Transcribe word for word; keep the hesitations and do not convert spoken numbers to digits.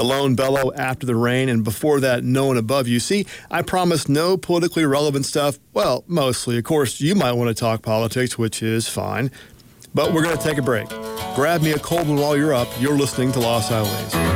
The Lone Bellow, After the Rain, and before that, No One Above You. See, I promise no politically relevant stuff. Well, mostly. Of course, you might want to talk politics, which is fine. But we're going to take a break. Grab me a cold one while you're up. You're listening to Los Highways.